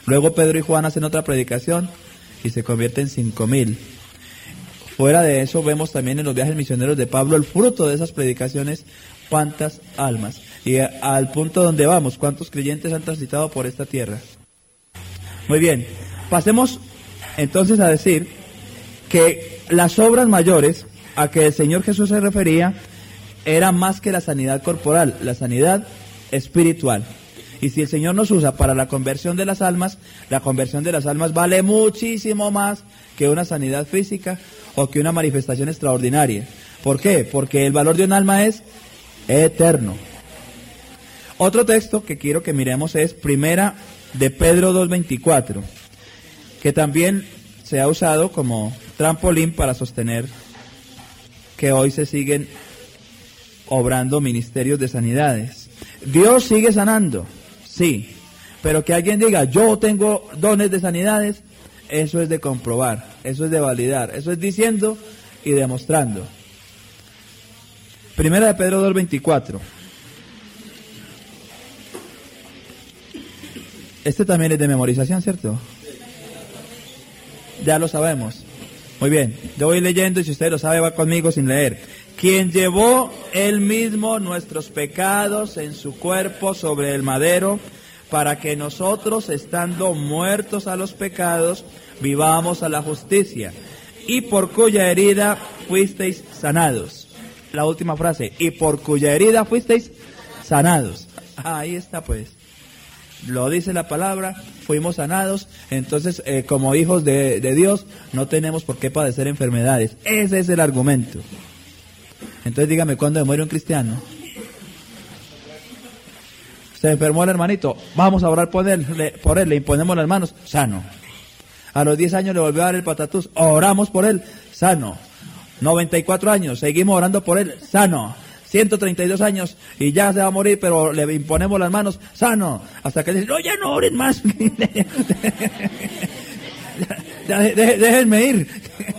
Luego Pedro y Juan hacen otra predicación y se convierten 5,000. Fuera de eso vemos también en los viajes misioneros de Pablo el fruto de esas predicaciones, cuántas almas. Y al punto donde vamos, cuántos creyentes han transitado por esta tierra. Muy bien, pasemos entonces a decir que las obras mayores a que el Señor Jesús se refería era más que la sanidad corporal, la sanidad espiritual. Y si el Señor nos usa para la conversión de las almas, la conversión de las almas vale muchísimo más que una sanidad física o que una manifestación extraordinaria. ¿Por qué? Porque el valor de un alma es eterno. Otro texto que quiero que miremos es Primera de Pedro 2:24, que también se ha usado como trampolín para sostener que hoy se siguen obrando ministerios de sanidades. Dios sigue sanando, sí, pero que alguien diga, yo tengo dones de sanidades, eso es de comprobar, eso es de validar, eso es diciendo y demostrando. Primera de Pedro 2:24. Este también es de memorización, ¿cierto? Ya lo sabemos. Muy bien, yo voy leyendo y si usted lo sabe va conmigo sin leer. Quien llevó él mismo nuestros pecados en su cuerpo sobre el madero, para que nosotros, estando muertos a los pecados, vivamos a la justicia, y por cuya herida fuisteis sanados. La última frase, y por cuya herida fuisteis sanados. Ahí está pues. Lo dice la palabra, fuimos sanados, entonces como hijos de Dios no tenemos por qué padecer enfermedades. Ese es el argumento. Entonces dígame, ¿cuándo muere un cristiano? Se enfermó el hermanito, vamos a orar por él, le imponemos las manos, sano. A los 10 años le volvió a dar el patatús, oramos por él, sano. 94 años, seguimos orando por él, sano. 132 años y ya se va a morir, pero le imponemos las manos, sano. Hasta que dice, no, ya no oren más. Déjenme ir.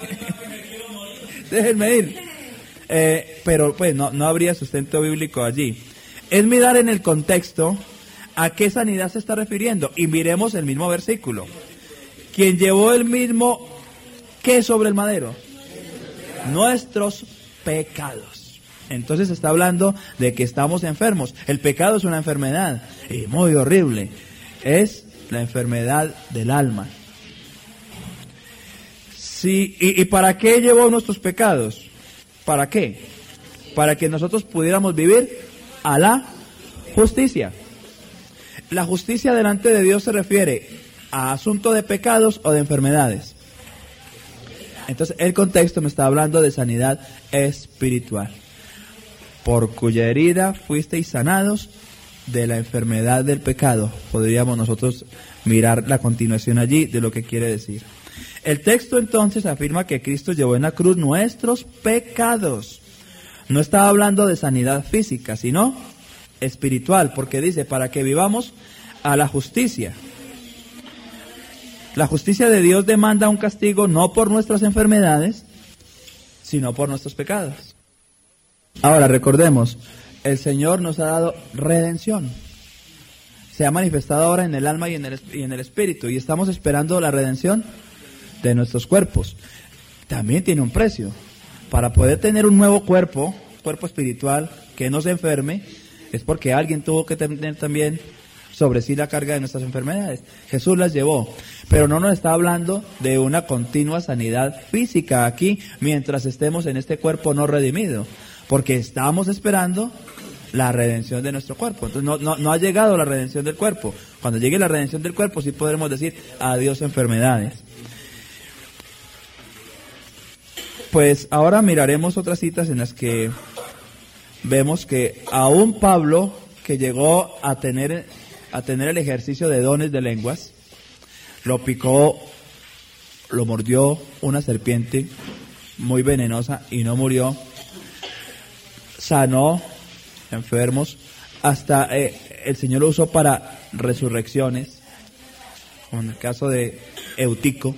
Déjenme ir. Pero pues no habría sustento bíblico allí. Es mirar en el contexto a qué sanidad se está refiriendo. Y miremos el mismo versículo. Quien llevó el mismo, ¿qué sobre el madero? Nuestros pecados. Entonces está hablando de que estamos enfermos. El pecado es una enfermedad y muy horrible. Es la enfermedad del alma. Sí, ¿y para qué llevó nuestros pecados? ¿Para qué? Para que nosotros pudiéramos vivir a la justicia. La justicia delante de Dios se refiere a asunto de pecados o de enfermedades. Entonces el contexto me está hablando de sanidad espiritual. Por cuya herida fuisteis sanados de la enfermedad del pecado. Podríamos nosotros mirar la continuación allí de lo que quiere decir. El texto entonces afirma que Cristo llevó en la cruz nuestros pecados. No está hablando de sanidad física, sino espiritual, porque dice, para que vivamos a la justicia. La justicia de Dios demanda un castigo no por nuestras enfermedades, sino por nuestros pecados. Ahora recordemos, el Señor nos ha dado redención. Se ha manifestado ahora en el alma y en el espíritu, y estamos esperando la redención de nuestros cuerpos. También tiene un precio. Para poder tener un nuevo cuerpo espiritual que no se enferme, es porque alguien tuvo que tener también sobre sí la carga de nuestras enfermedades. Jesús las llevó, pero no nos está hablando de una continua sanidad física aquí mientras estemos en este cuerpo no redimido, porque estamos esperando la redención de nuestro cuerpo. Entonces no ha llegado la redención del cuerpo. Cuando llegue la redención del cuerpo sí podremos decir adiós enfermedades. Pues ahora miraremos otras citas en las que vemos que aún Pablo, que llegó a tener el ejercicio de dones de lenguas, lo picó, lo mordió una serpiente muy venenosa y no murió. Sanó enfermos, hasta el Señor lo usó para resurrecciones, como en el caso de Eutico.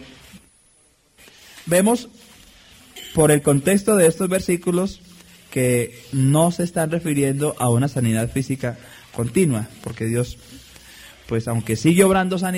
Vemos por el contexto de estos versículos que no se están refiriendo a una sanidad física continua, porque Dios, pues aunque sigue obrando sanidad,